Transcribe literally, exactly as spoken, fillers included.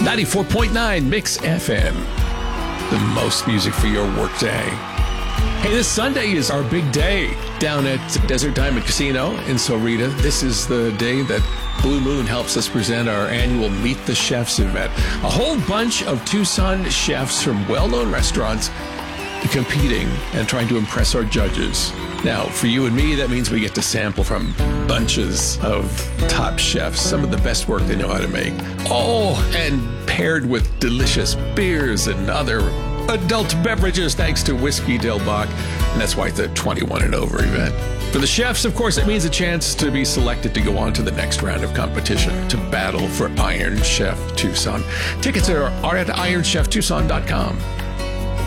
ninety-four point nine Mix F M. The most music for your workday. Hey, this Sunday is our big day down at Desert Diamond Casino in Sorita. This is the day that Blue Moon helps us present our annual Meet the Chefs event. A whole bunch of Tucson chefs from well-known restaurants competing and trying to impress our judges. Now, for you and me, that means we get to sample from bunches of top chefs, some of the best work they know how to make. Oh, and paired with delicious beers and other adult beverages thanks to Whiskey Del Bach. And that's why it's a twenty-one and over event. For the chefs, of course, it means a chance to be selected to go on to the next round of competition to battle for Iron Chef Tucson. Tickets are, are at iron chef tucson dot com.